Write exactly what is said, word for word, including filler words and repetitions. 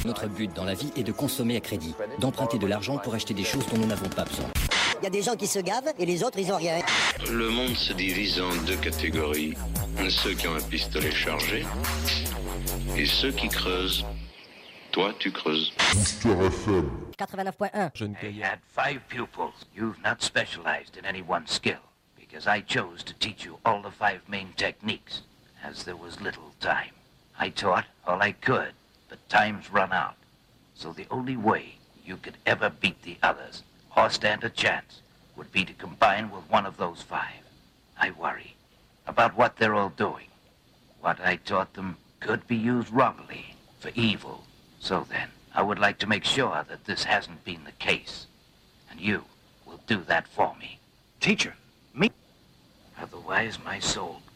Notre but dans la vie est de consommer à crédit, d'emprunter de l'argent pour acheter des choses dont nous n'avons pas besoin. Il y a des gens qui se gavent et les autres, ils ont rien. Le monde se divise en deux catégories. Ceux qui ont un pistolet chargé et ceux qui creusent. Toi, tu creuses. quatre-vingt-neuf point un. I had five pupils. You've not specialized in any one skill, because I chose to teach you all the five main techniques, as there was little time. I taught all I could, but time's run out. So the only way you could ever beat the others, or stand a chance, would be to combine with one of those five. I worry about what they're all doing. What I taught them could be used wrongly for evil. So then, I would like to make sure that this hasn't been the case. And you will do that for me. Teacher, me? Otherwise, my soul